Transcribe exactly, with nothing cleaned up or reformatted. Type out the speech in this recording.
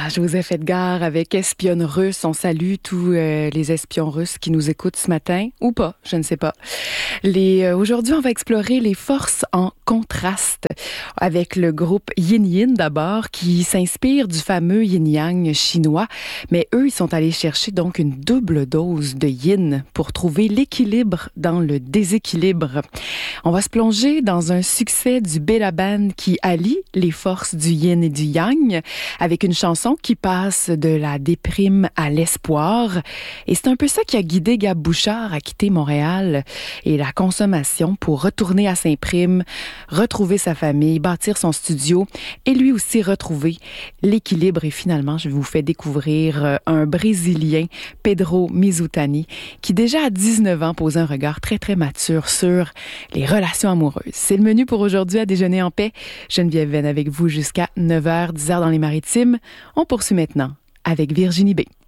Joseph Edgar avec Espionne russe. On salue tous euh, les espions russes qui nous écoutent ce matin, ou pas, je ne sais pas. Les, euh, aujourd'hui, on va explorer les forces en contraste avec le groupe Yin Yin d'abord, qui s'inspire du fameux yin-yang chinois. Mais eux, ils sont allés chercher donc une double dose de yin pour trouver l'équilibre dans le déséquilibre. On va se plonger dans un succès du Bella Band qui allie les forces du yin et du yang avec une chanson qui passe de la déprime à l'espoir. Et c'est un peu ça qui a guidé Gab Bouchard à quitter Montréal et la consommation pour retourner à Saint-Prime, retrouver sa famille, bâtir son studio et lui aussi retrouver l'équilibre. Et finalement, je vous fais découvrir un Brésilien, Pedro Mizutani, qui déjà à dix-neuf ans pose un regard très très mature sur les relations amoureuses. C'est le menu pour aujourd'hui à Déjeuner en paix. Geneviève Venn avec vous jusqu'à neuf heures, dix heures dans les Maritimes. On poursuit maintenant avec Virginie B.